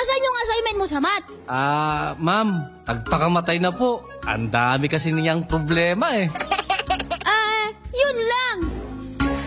Nasaan yung assignment mo sa math? Ma'am, nagpakamatay na po. Ang dami kasi niyang problema eh. Yun lang.